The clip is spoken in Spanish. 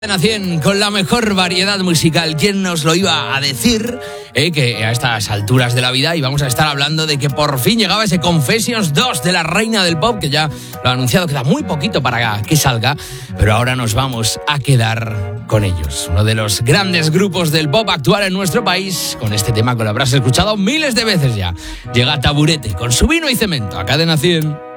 Cadena 100 con la mejor variedad musical. ¿Quién nos lo iba a decir? Que a estas alturas de la vida íbamos a estar hablando de que por fin llegaba ese Confessions 2 de la reina del pop, que ya lo ha anunciado, queda muy poquito para que salga, pero ahora nos vamos a quedar con ellos. Uno de los grandes grupos del pop actual en nuestro país. Con este tema que lo habrás escuchado miles de veces ya. Llega Taburete con Su vino y cemento a Cadena 100.